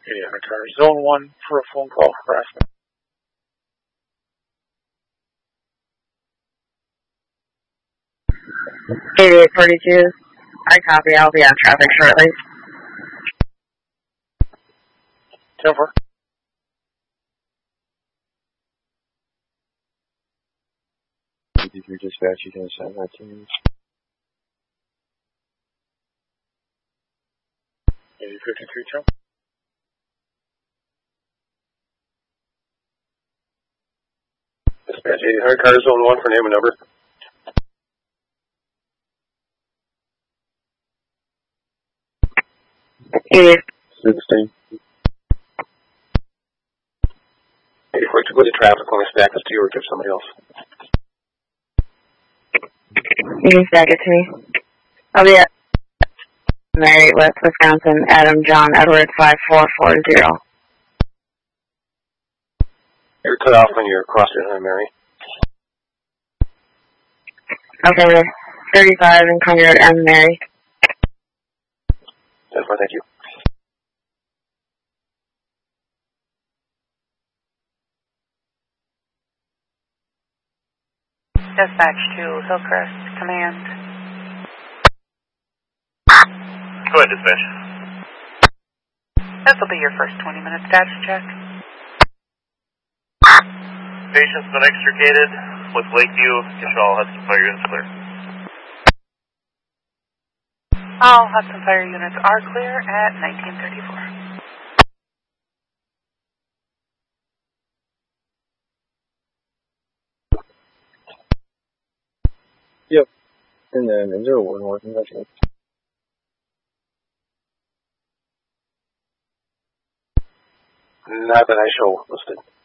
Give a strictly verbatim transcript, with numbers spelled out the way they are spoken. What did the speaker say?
Yeah, car zone one for a phone call harassment. eighty-eight forty-two. I copy. I'll be on traffic shortly. ten four. Your dispatch, you can send that to me. eighty fifty-three, Joe. Dispatch eighty hundred, car zone one for name and number. eighty. sixteen. eighty forty-two, go to traffic, let me stack this to you or give somebody else. You can stack it to me. I'll be at Mary, West Wisconsin, Adam John Edward five four four zero. You're cut off when you're across your Mary. Okay, thirty-five and Conrad M. Mary. ten four, thank you. Dispatch to Hillcrest Command. Go ahead, dispatch. This will be your first twenty minute status check. Patient's been extricated with Lakeview. Control Hudson Fire units clear. All Hudson Fire units are clear at nineteen thirty-four. Yep. And then zero one working, that's it. Not that I show listed.